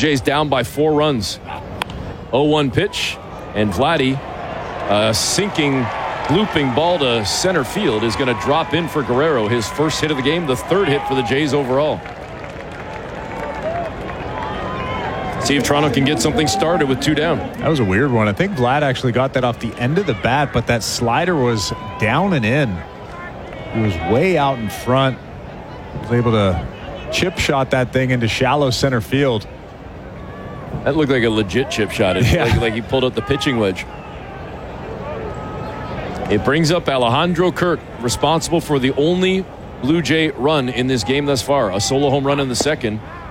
Jays down by 4 runs. 0-1 pitch, and Vladdy, sinking, looping ball to center field, is going to drop in for Guerrero. His first hit of the game, the 3rd hit for the Jays overall. See if Toronto can get something started with 2 down. That was a weird one. I think Vlad actually got that off the end of the bat, but that slider was down and in. He was way out in front. He was able to chip shot that thing into shallow center field. That looked like a legit chip shot. It looked like he pulled out the pitching wedge. It brings up Alejandro Kirk, responsible for the only Blue Jay run in this game thus far. A solo home run in the 2nd.